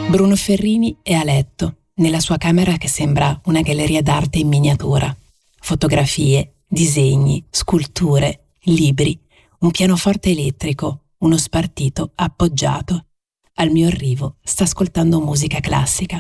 Bruno Ferrini è a letto, nella sua camera che sembra una galleria d'arte in miniatura. Fotografie, disegni, sculture, libri, un pianoforte elettrico, uno spartito appoggiato. Al mio arrivo sta ascoltando musica classica.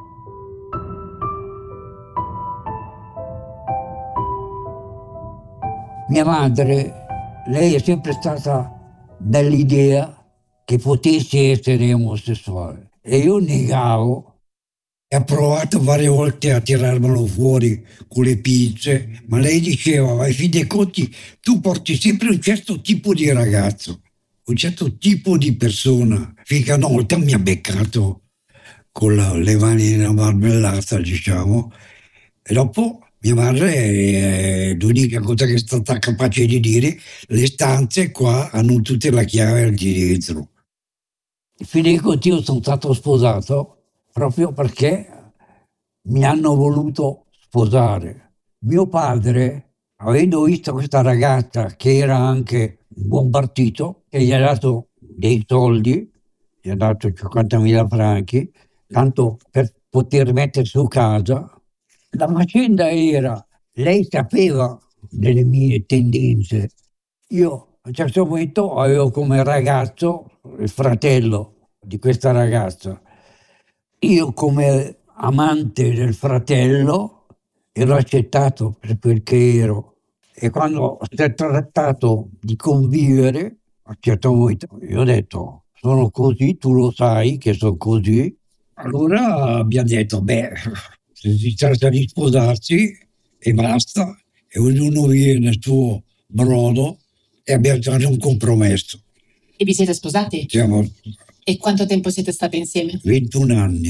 Mia madre, lei è sempre stata dall'idea che potessi essere omosessuale e io negavo. Ha provato varie volte a tirarmelo fuori con le pinze, ma lei diceva, ai fini dei conti, tu porti sempre un certo tipo di ragazzo, un certo tipo di persona. Finché una volta mi ha beccato con le mani nella marmellata, diciamo, e dopo mia madre è l'unica cosa che è stata capace di dire, le stanze qua hanno tutte la chiave al di dentro. Fino dei conti io sono stato sposato proprio perché mi hanno voluto sposare. Mio padre, avendo visto questa ragazza che era anche un buon partito, che gli ha dato dei soldi, gli ha dato 50.000 franchi, tanto per poter mettere su casa. La faccenda era, lei sapeva delle mie tendenze. Io a un certo momento avevo come ragazzo il fratello di questa ragazza. Io come amante del fratello ero accettato per quel che ero. E quando si è trattato di convivere, a un certo momento io ho detto, sono così, tu lo sai che sono così. Allora abbiamo detto, se si tratta di sposarsi e basta, e ognuno vive nel suo brodo e abbiamo trovato un compromesso. E vi siete sposati? E quanto tempo siete stati insieme? 21 anni.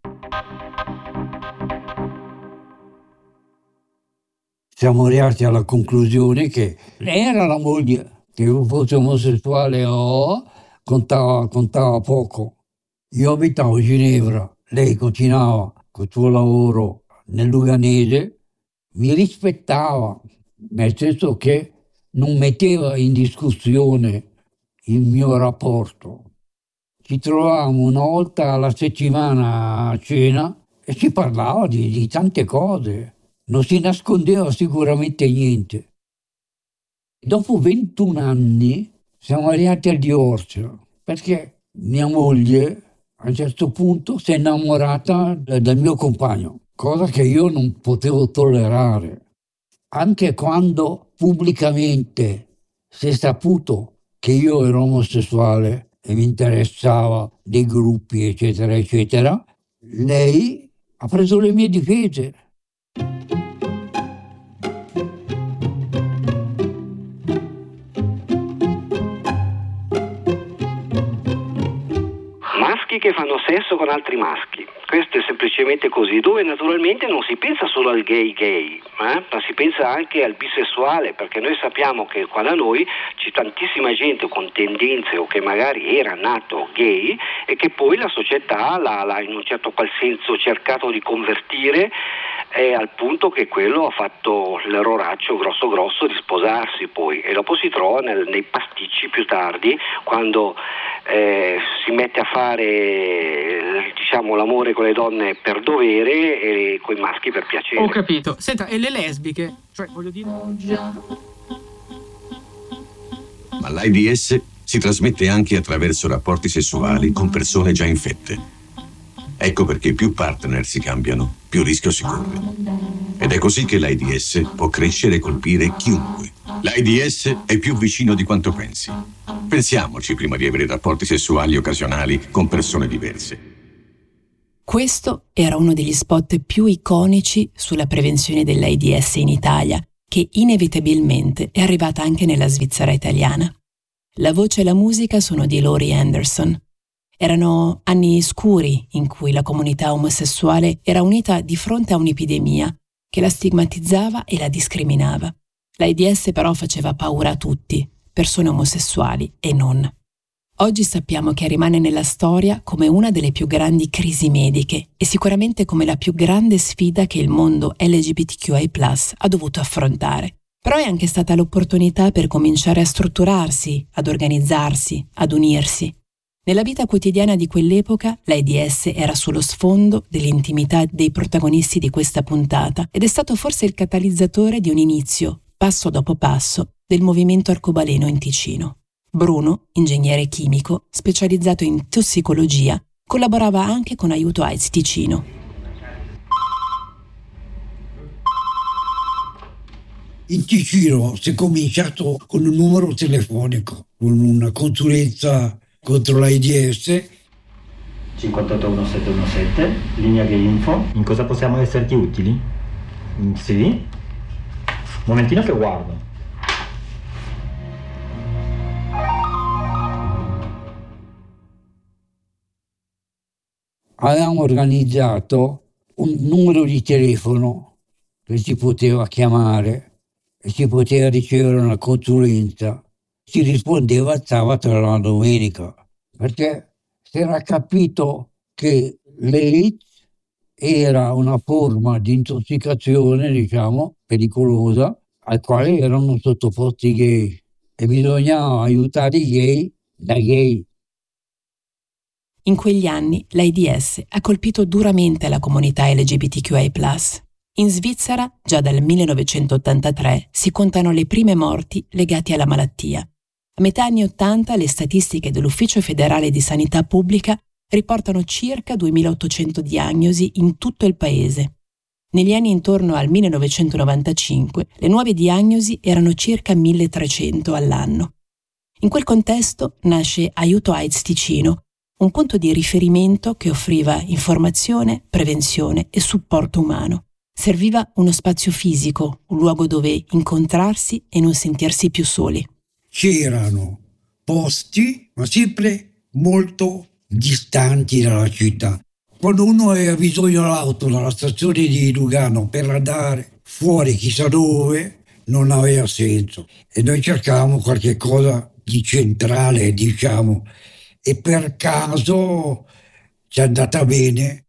Siamo arrivati alla conclusione che lei era la moglie, che io fosse omosessuale contava poco. Io abitavo a Ginevra, lei continuava col suo lavoro nel Luganese, mi rispettava, nel senso che non metteva in discussione il mio rapporto. Ci trovavamo una volta alla settimana a cena e si parlava di tante cose, non si nascondeva sicuramente niente. Dopo 21 anni siamo arrivati al divorzio, perché mia moglie a un certo punto si è innamorata del mio compagno, cosa che io non potevo tollerare. Anche quando pubblicamente si è saputo che io ero omosessuale e mi interessava dei gruppi, eccetera, eccetera, lei ha preso le mie difese. Maschi che fanno sesso con altri maschi. Questo è semplicemente così, dove naturalmente non si pensa solo al gay, ma si pensa anche al bisessuale, perché noi sappiamo che qua da noi c'è tantissima gente con tendenze o che magari era nato gay e che poi la società l'ha in un certo qual senso cercato di convertire al punto che quello ha fatto l'erroraccio grosso di sposarsi poi, e dopo si trova nei pasticci più tardi quando si mette a fare diciamo l'amore con le donne per dovere e con i maschi per piacere. Ho capito. Senta, e le lesbiche? Cioè, voglio dire... Ma l'AIDS si trasmette anche attraverso rapporti sessuali con persone già infette. Ecco perché più partner si cambiano, più rischio si corre. Ed è così che l'AIDS può crescere e colpire chiunque. L'AIDS è più vicino di quanto pensi. Pensiamoci prima di avere rapporti sessuali occasionali con persone diverse. Questo era uno degli spot più iconici sulla prevenzione dell'AIDS in Italia, che inevitabilmente è arrivata anche nella Svizzera italiana. La voce e la musica sono di Laurie Anderson. Erano anni scuri in cui la comunità omosessuale era unita di fronte a un'epidemia che la stigmatizzava e la discriminava. L'AIDS però faceva paura a tutti, persone omosessuali e non. Oggi sappiamo che rimane nella storia come una delle più grandi crisi mediche e sicuramente come la più grande sfida che il mondo LGBTQI+ ha dovuto affrontare. Però è anche stata l'opportunità per cominciare a strutturarsi, ad organizzarsi, ad unirsi. Nella vita quotidiana di quell'epoca, l'AIDS era sullo sfondo dell'intimità dei protagonisti di questa puntata ed è stato forse il catalizzatore di un inizio, passo dopo passo, del movimento arcobaleno in Ticino. Bruno, ingegnere chimico, specializzato in tossicologia, collaborava anche con Aiuto AIDS Ticino. In Ticino si è cominciato con un numero telefonico, con una consulenza contro l'AIDS. 581717, linea Gay Info. In cosa possiamo esserti utili? Sì? Un momentino che guardo. Avevamo organizzato un numero di telefono che si poteva chiamare e si poteva ricevere una consulenza. Si rispondeva al sabato e alla domenica, perché si era capito che l'AIDS era una forma di intossicazione, diciamo, pericolosa, al quale erano sottoposti i gay e bisognava aiutare i gay da gay. In quegli anni l'AIDS ha colpito duramente la comunità LGBTQI+. In Svizzera, già dal 1983, si contano le prime morti legate alla malattia. A metà anni 80 le statistiche dell'Ufficio federale di sanità pubblica riportano circa 2.800 diagnosi in tutto il paese. Negli anni intorno al 1995 le nuove diagnosi erano circa 1.300 all'anno. In quel contesto nasce Aiuto AIDS Ticino, un punto di riferimento che offriva informazione, prevenzione e supporto umano. Serviva uno spazio fisico, un luogo dove incontrarsi e non sentirsi più soli. C'erano posti, ma sempre molto distanti dalla città. Quando uno aveva bisogno dell'auto dalla stazione di Lugano per andare fuori chissà dove, non aveva senso. E noi cercavamo qualche cosa di centrale, diciamo, e per caso ci è andata bene.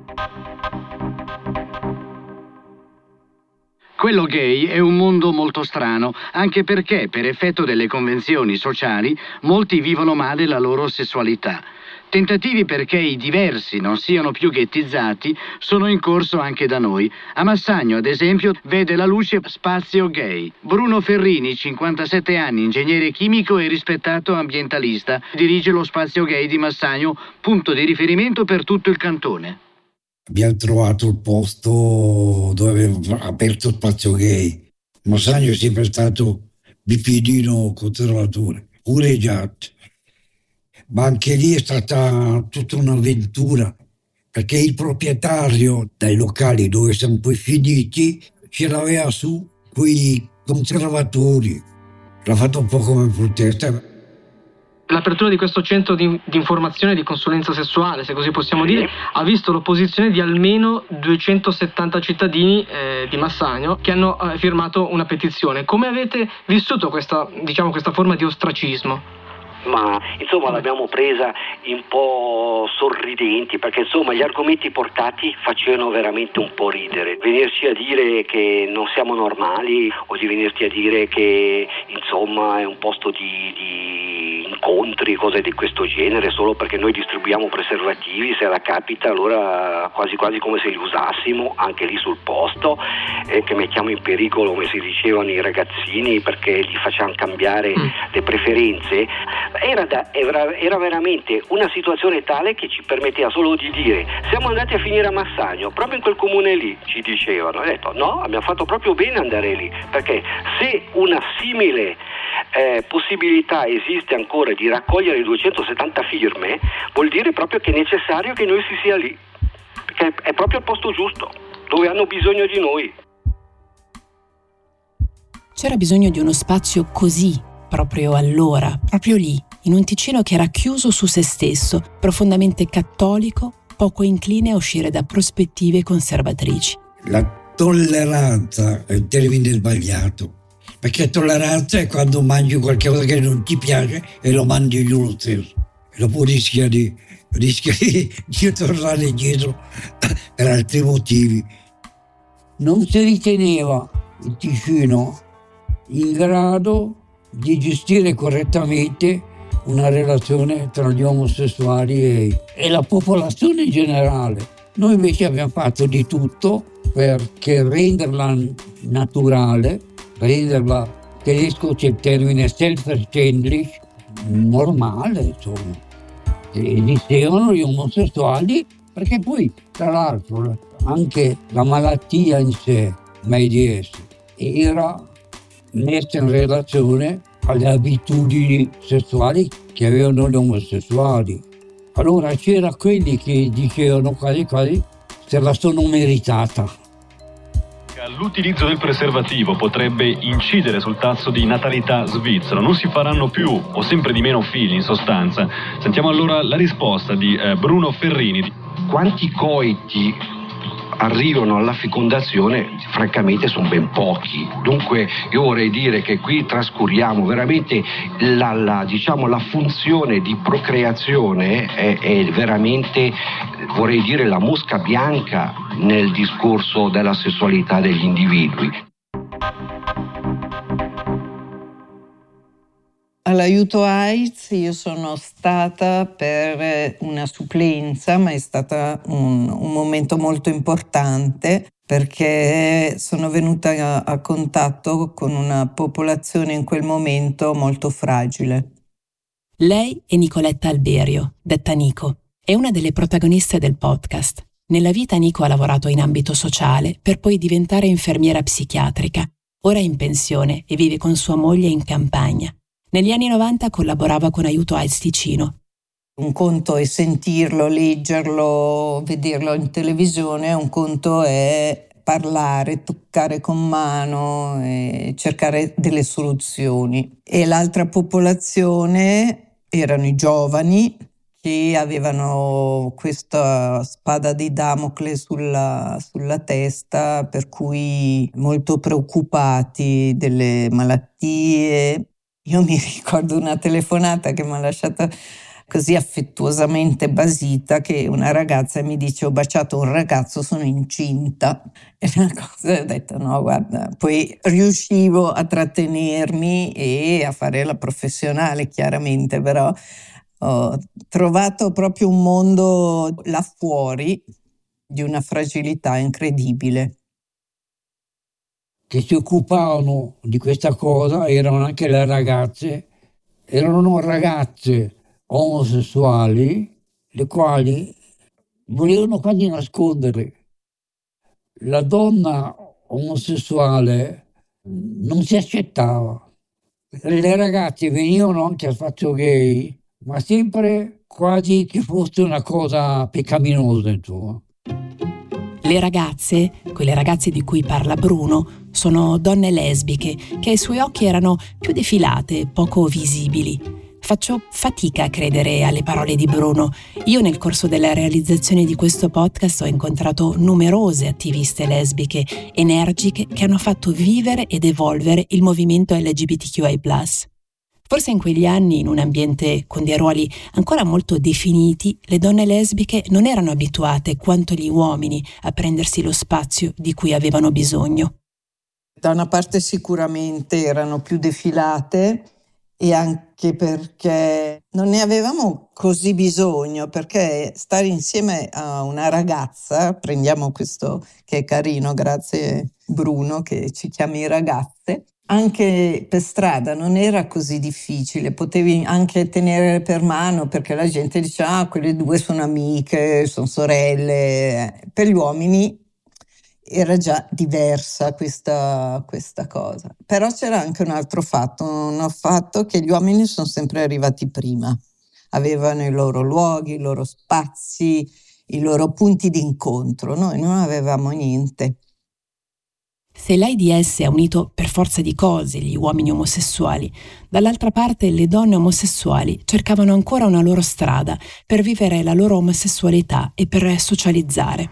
Quello gay è un mondo molto strano, anche perché, per effetto delle convenzioni sociali, molti vivono male la loro sessualità. Tentativi perché i diversi non siano più ghettizzati sono in corso anche da noi. A Massagno, ad esempio, vede la luce Spazio Gay. Bruno Ferrini, 57 anni, ingegnere chimico e rispettato ambientalista, dirige lo Spazio Gay di Massagno, punto di riferimento per tutto il cantone. Abbiamo trovato il posto dove aveva aperto Spazio Gay. Massagno è sempre stato bipedino conservatore, ureggiato. Ma anche lì è stata tutta un'avventura, perché il proprietario dai locali dove siamo poi finiti ce l'aveva su quei conservatori. L'ha fatto un po' come protesta. L'apertura di questo centro di informazione e di consulenza sessuale, se così possiamo dire, ha visto l'opposizione di almeno 270 cittadini di Massagno che hanno firmato una petizione. Come avete vissuto questa forma di ostracismo? Ma insomma l'abbiamo presa un po' sorridenti, perché insomma gli argomenti portati facevano veramente un po' ridere. Venirci a dire che non siamo normali o di venirti a dire che insomma è un posto di incontri, cose di questo genere, solo perché noi distribuiamo preservativi, se la capita allora quasi come se li usassimo anche lì sul posto, che mettiamo in pericolo, come si dicevano, i ragazzini perché gli facciamo cambiare le preferenze. Era veramente una situazione tale che ci permetteva solo di dire: siamo andati a finire a Massagno, proprio in quel comune lì, ci dicevano. Ho detto no, abbiamo fatto proprio bene andare lì, perché se una simile possibilità esiste ancora di raccogliere 270 firme, vuol dire proprio che è necessario che noi si sia lì, perché è proprio il posto giusto, dove hanno bisogno di noi. C'era bisogno di uno spazio così, proprio allora, proprio lì, in un Ticino che era chiuso su se stesso, profondamente cattolico, poco incline a uscire da prospettive conservatrici. La tolleranza è un termine sbagliato, perché tolleranza è quando mangi qualcosa che non ti piace e lo mandi giù lo stesso. E dopo rischia di tornare indietro per altri motivi. Non si riteneva il Ticino in grado di gestire correttamente una relazione tra gli omosessuali e la popolazione in generale. Noi invece abbiamo fatto di tutto perché renderla naturale, renderla, tedesco c'è il termine selbstverständlich, normale, insomma. Esistevano gli omosessuali, perché poi, tra l'altro, anche la malattia in sé, l'AIDS, era messa in relazione alle abitudini sessuali che avevano gli omosessuali. Allora c'era quelli che dicevano quasi se la sono meritata. L'utilizzo del preservativo potrebbe incidere sul tasso di natalità svizzero. Non si faranno più o sempre di meno figli, in sostanza. Sentiamo allora la risposta di Bruno Ferrini. Quanti coiti arrivano alla fecondazione? Francamente sono ben pochi. Dunque io vorrei dire che qui trascuriamo veramente la funzione di procreazione è veramente, vorrei dire, la mosca bianca nel discorso della sessualità degli individui. All'Aiuto AIDS io sono stata per una supplenza, ma è stato un momento molto importante perché sono venuta a contatto con una popolazione in quel momento molto fragile. Lei è Nicoletta Alberio, detta Nico, è una delle protagoniste del podcast. Nella vita Nico ha lavorato in ambito sociale per poi diventare infermiera psichiatrica. Ora è in pensione e vive con sua moglie in campagna. Negli anni 90 collaborava con Aiuto AIDS Ticino. Un conto è sentirlo, leggerlo, vederlo in televisione, un conto è parlare, toccare con mano e cercare delle soluzioni. E l'altra popolazione erano i giovani che avevano questa spada di Damocle sulla testa, per cui molto preoccupati delle malattie. Io mi ricordo una telefonata che mi ha lasciata così affettuosamente basita, che una ragazza mi dice: ho baciato un ragazzo, sono incinta. E una cosa, ho detto no, guarda, poi riuscivo a trattenermi e a fare la professionale chiaramente, però ho trovato proprio un mondo là fuori di una fragilità incredibile. Che si occupavano di questa cosa erano anche le ragazze, erano ragazze omosessuali, le quali volevano quasi nascondere. La donna omosessuale non si accettava. Le ragazze venivano anche al faccio gay, ma sempre quasi che fosse una cosa peccaminosa, insomma. Le ragazze, quelle ragazze di cui parla Bruno, sono donne lesbiche che ai suoi occhi erano più defilate, poco visibili. Faccio fatica a credere alle parole di Bruno. Io nel corso della realizzazione di questo podcast ho incontrato numerose attiviste lesbiche energiche che hanno fatto vivere ed evolvere il movimento LGBTQI+. Forse in quegli anni, in un ambiente con dei ruoli ancora molto definiti, le donne lesbiche non erano abituate quanto gli uomini a prendersi lo spazio di cui avevano bisogno. Da una parte sicuramente erano più defilate e anche perché non ne avevamo così bisogno, perché stare insieme a una ragazza, prendiamo questo che è carino, grazie Bruno che ci chiami ragazze, anche per strada non era così difficile, potevi anche tenere per mano perché la gente diceva quelle due sono amiche, sono sorelle. Per gli uomini era già diversa questa cosa. Però c'era anche un altro fatto che gli uomini sono sempre arrivati prima, avevano i loro luoghi, i loro spazi, i loro punti di incontro, noi non avevamo niente. Se l'AIDS ha unito per forza di cose gli uomini omosessuali, dall'altra parte le donne omosessuali cercavano ancora una loro strada per vivere la loro omosessualità e per socializzare.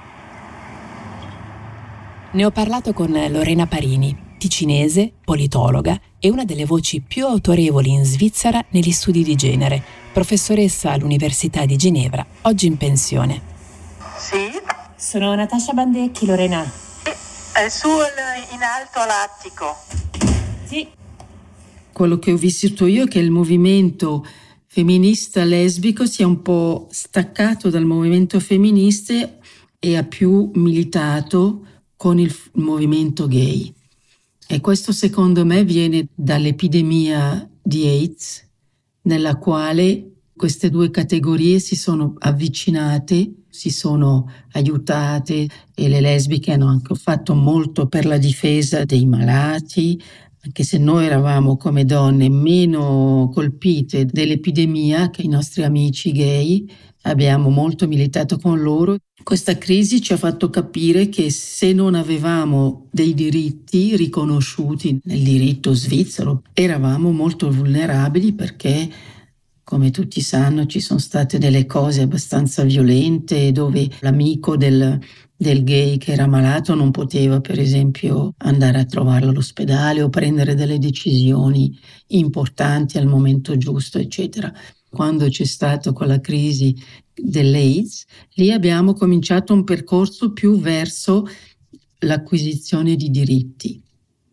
Ne ho parlato con Lorena Parini, ticinese, politologa e una delle voci più autorevoli in Svizzera negli studi di genere, professoressa all'Università di Ginevra, oggi in pensione. Sì? Sono Natascia Bandecchi, Lorena. Su in alto all'attico. Sì. quello che ho vissuto io è che il movimento femminista lesbico si è un po' staccato dal movimento femminista e ha più militato con il movimento gay. E questo secondo me viene dall'epidemia di AIDS, nella quale queste due categorie si sono avvicinate, si sono aiutate e le lesbiche hanno anche fatto molto per la difesa dei malati, anche se noi eravamo come donne meno colpite dell'epidemia che i nostri amici gay, abbiamo molto militato con loro. Questa crisi ci ha fatto capire che se non avevamo dei diritti riconosciuti nel diritto svizzero, eravamo molto vulnerabili perché, come tutti sanno, ci sono state delle cose abbastanza violente dove l'amico del gay che era malato non poteva, per esempio, andare a trovarlo all'ospedale o prendere delle decisioni importanti al momento giusto, eccetera. Quando c'è stata quella crisi dell'AIDS, lì abbiamo cominciato un percorso più verso l'acquisizione di diritti,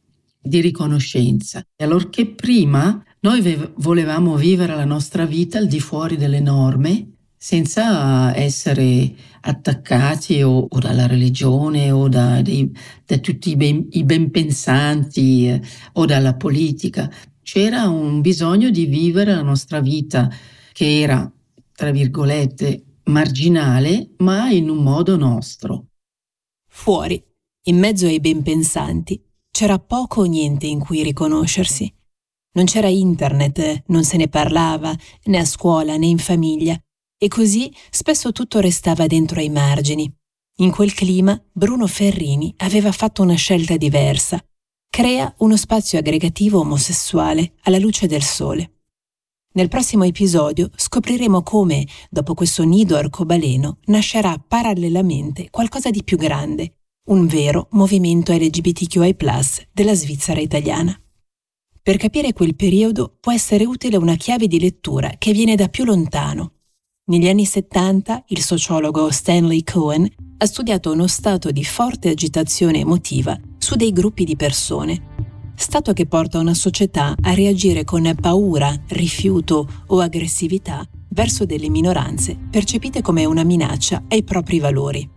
di riconoscenza. E allorché prima noi volevamo vivere la nostra vita al di fuori delle norme, senza essere attaccati o dalla religione o da tutti i ben pensanti o dalla politica. C'era un bisogno di vivere la nostra vita che era, tra virgolette, marginale, ma in un modo nostro. Fuori, in mezzo ai ben pensanti, c'era poco o niente in cui riconoscersi. Non c'era internet, non se ne parlava, né a scuola né in famiglia. E così spesso tutto restava dentro ai margini. In quel clima Bruno Ferrini aveva fatto una scelta diversa. Crea uno spazio aggregativo omosessuale alla luce del sole. Nel prossimo episodio scopriremo come, dopo questo nido arcobaleno, nascerà parallelamente qualcosa di più grande, un vero movimento LGBTQI+ della Svizzera italiana. Per capire quel periodo può essere utile una chiave di lettura che viene da più lontano. Negli anni 70 il sociologo Stanley Cohen ha studiato uno stato di forte agitazione emotiva su dei gruppi di persone, stato che porta una società a reagire con paura, rifiuto o aggressività verso delle minoranze percepite come una minaccia ai propri valori.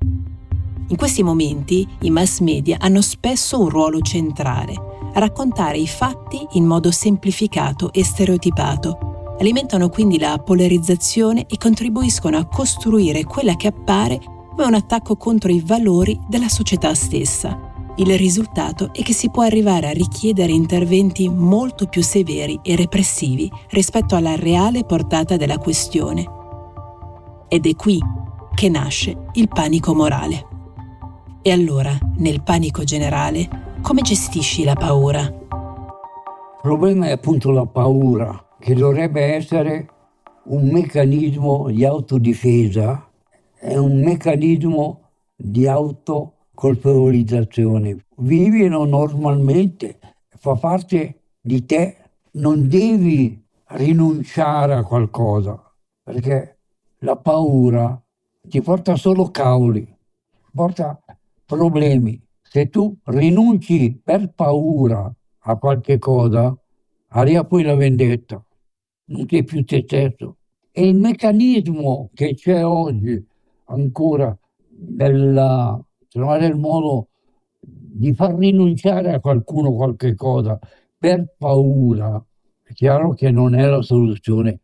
In questi momenti i mass media hanno spesso un ruolo centrale, raccontare i fatti in modo semplificato e stereotipato. Alimentano quindi la polarizzazione e contribuiscono a costruire quella che appare come un attacco contro i valori della società stessa. Il risultato è che si può arrivare a richiedere interventi molto più severi e repressivi rispetto alla reale portata della questione. Ed è qui che nasce il panico morale. E allora, nel panico generale, come gestisci la paura? Il problema è appunto la paura, che dovrebbe essere un meccanismo di autodifesa, è un meccanismo di autocolpevolizzazione. Vivilo normalmente, fa parte di te, non devi rinunciare a qualcosa, perché la paura ti porta solo cavoli, porta problemi. Se tu rinunci per paura a qualche cosa, arriva poi la vendetta, non sei più te stesso. E il meccanismo che c'è oggi ancora trovare il modo di far rinunciare a qualcuno qualche cosa per paura, è chiaro che non è la soluzione.